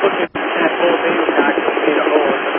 looking at full baby tax to pay to hold.